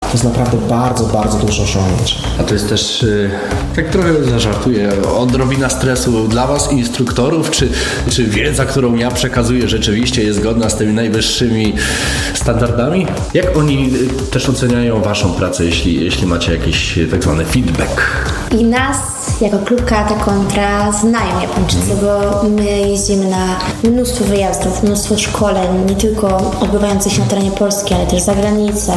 To jest naprawdę bardzo, bardzo dużo osiągnięć. A to jest też, tak trochę zażartuję, odrobina stresu dla Was, instruktorów, czy wiedza, którą ja przekazuję, rzeczywiście jest zgodna z tymi najwyższymi standardami? Jak oni też oceniają Waszą pracę, jeśli macie jakiś tak zwany feedback? I nas jako klub Karate Kontra znają Japończycy, bo my jeździmy na mnóstwo wyjazdów, mnóstwo szkoleń, nie tylko odbywających się na terenie Polski, ale też za granicę.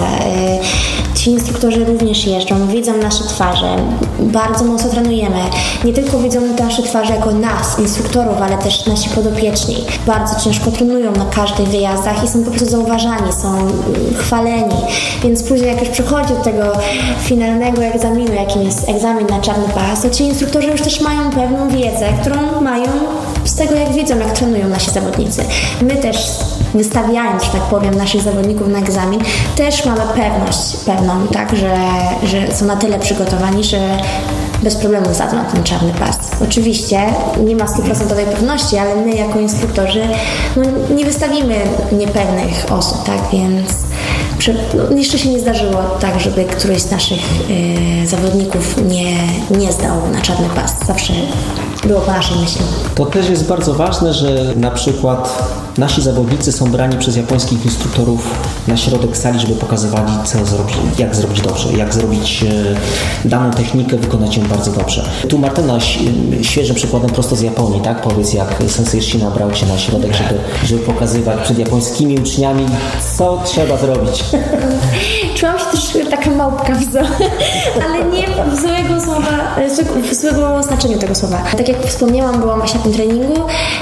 Ci instruktorzy również jeżdżą, widzą nasze twarze, bardzo mocno trenujemy. Nie tylko widzą nasze twarze jako nas, instruktorów, ale też nasi podopieczni. Bardzo ciężko trenują na każdych wyjazdach i są po prostu zauważani, są chwaleni. Więc później jak już przychodzi do tego finalnego egzaminu, jakim jest egzamin na czarny pas, to ci instruktorzy już też mają pewną wiedzę, którą mają z tego, jak widzą, jak trenują nasi zawodnicy. My też, wystawiając, że tak powiem, naszych zawodników na egzamin, też mamy pewność pewną, tak, że są na tyle przygotowani, że bez problemu zadzą na ten czarny pas. Oczywiście nie ma 100% pewności, ale my jako instruktorzy nie wystawimy niepewnych osób, tak, więc jeszcze się nie zdarzyło tak, żeby któryś z naszych zawodników nie zdał na czarny pas. Zawsze było po naszej myśli. To też jest bardzo ważne, że na przykład nasi zawodnicy są brani przez japońskich instruktorów na środek sali, żeby pokazywali, co zrobić, jak zrobić dobrze, jak zrobić daną technikę, wykonać ją bardzo dobrze. Tu Martyna świeżym przykładem prosto z Japonii, tak? Powiedz, jak sensei Shina brał Cię na środek, żeby pokazywać przed japońskimi uczniami, co trzeba zrobić. Czułam się też taka małpka w zoo, ale nie w złego słowa, w złego znaczeniu tego słowa. Tak jak wspomniałam, byłam właśnie na tym treningu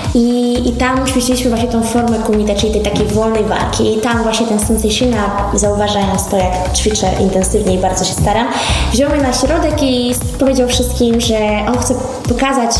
i tam ćwiczyliśmy właśnie tą formę kumite, czyli tej takiej wolnej walki. I tam właśnie ten sensei Shina, zauważając to, jak ćwiczę intensywnie i bardzo się staram, wziął mnie na środek i powiedział wszystkim, że on chce pokazać,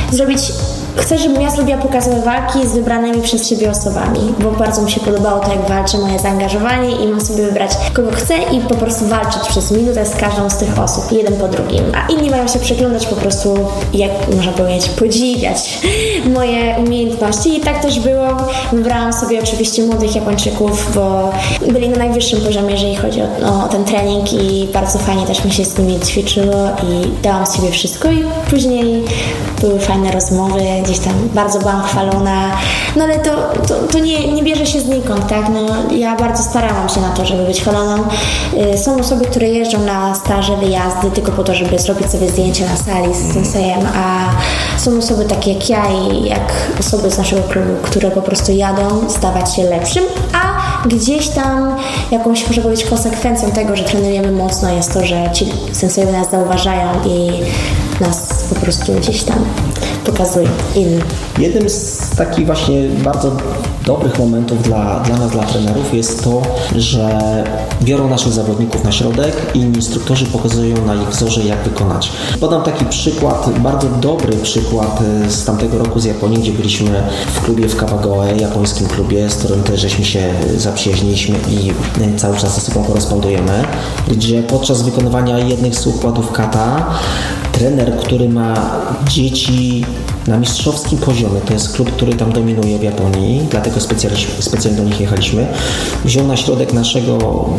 chce, żebym ja zrobiła pokazowe walki z wybranymi przez siebie osobami, bo bardzo mi się podobało to, jak walczę, moje zaangażowanie i mam sobie wybrać, kogo chcę i po prostu walczyć przez minutę z każdą z tych osób, jeden po drugim. A inni mają się przyglądać po prostu, jak można powiedzieć, podziwiać moje umiejętności. I tak też było. Wybrałam sobie oczywiście młodych Japończyków, bo byli na najwyższym poziomie, jeżeli chodzi o ten trening i bardzo fajnie też mi się z nimi ćwiczyło i dałam z siebie wszystko i później były fajne rozmowy, gdzieś tam bardzo byłam chwalona, no ale to nie bierze się znikąd, tak, no ja bardzo starałam się na to, żeby być chwaloną. Są osoby, które jeżdżą na staże, wyjazdy tylko po to, żeby zrobić sobie zdjęcie na sali z sensejem, a są osoby takie jak ja i jak osoby z naszego klubu, które po prostu jadą stawać się lepszym, a gdzieś tam jakąś, można powiedzieć, konsekwencją tego, że trenujemy mocno jest to, że ci sensejowie nas zauważają i nas po prostu gdzieś tam pokazują innym. Jednym z takich właśnie bardzo dobrych momentów dla nas, dla trenerów jest to, że biorą naszych zawodników na środek i instruktorzy pokazują na ich wzorze, jak wykonać. Podam taki przykład, bardzo dobry przykład z tamtego roku z Japonii, gdzie byliśmy w klubie w Kawagoe, japońskim klubie, z którym też żeśmy się zaprzyjaźniliśmy i cały czas ze sobą korespondujemy, gdzie podczas wykonywania jednych z układów kata trener, który ma dzieci na mistrzowskim poziomie, to jest klub, który tam dominuje w Japonii, dlatego specjalnie do nich jechaliśmy, wziął na środek naszego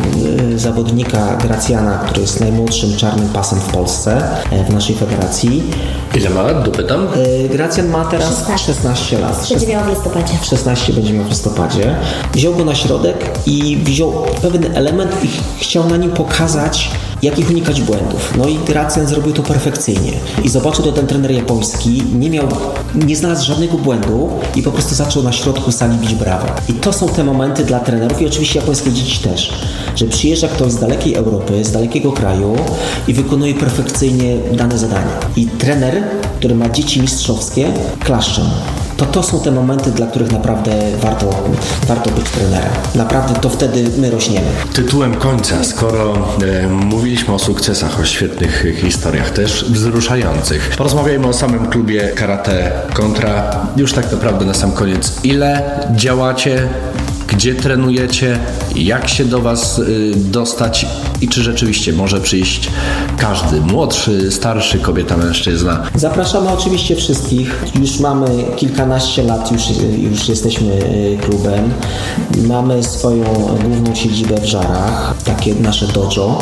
zawodnika Gracjana, który jest najmłodszym czarnym pasem w Polsce, w naszej federacji. Ile ma lat, dopytam? Gracjan ma teraz 16 lat. Będzie miał w listopadzie. 16 będzie miał w listopadzie. Wziął go na środek i wziął pewien element i chciał na nim pokazać, jakich unikać błędów. No i Gracjan zrobił to perfekcyjnie. I zobaczył to ten trener japoński, nie znalazł żadnego błędu i po prostu zaczął na środku sali bić brawo. I to są te momenty dla trenerów i oczywiście japońskie dzieci też, że przyjeżdża ktoś z dalekiej Europy, z dalekiego kraju i wykonuje perfekcyjnie dane zadanie. I trener, który ma dzieci mistrzowskie, klaszczą. To są te momenty, dla których naprawdę warto być trenerem. Naprawdę to wtedy my rośniemy. Tytułem końca, skoro mówiliśmy o sukcesach, o świetnych historiach, też wzruszających, porozmawiajmy o samym klubie Karate Kontra. Już tak naprawdę na sam koniec. Ile działacie? Gdzie trenujecie? Jak się do Was dostać? I czy rzeczywiście może przyjść każdy, młodszy, starszy, kobieta, mężczyzna? Zapraszamy oczywiście wszystkich. Już mamy kilkanaście lat, już jesteśmy klubem. Mamy swoją główną siedzibę w Żarach, takie nasze dojo.